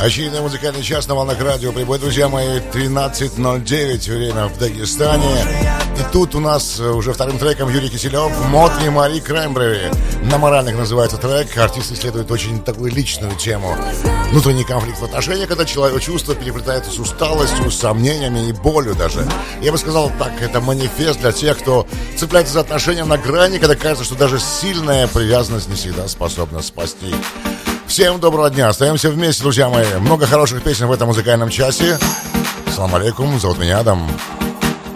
Очередной музыкальный час на волнах радио прибой, друзья мои, 13:09 время в Дагестане. И тут у нас уже вторым треком Юрий Киселев, Мотли Мари Краймбрери. На моральных называется трек. Артист исследует очень такую личную тему. Внутренний конфликт в отношениях, когда человек чувство переплетается с усталостью, с сомнениями и болью даже. Я бы сказал так, это манифест для тех, кто цепляется за отношения на грани, когда кажется, что даже сильная привязанность не всегда способна спасти. Всем доброго дня, остаемся вместе, друзья мои. Много хороших песен в этом музыкальном часе. Салам алейкум, зовут меня Адам.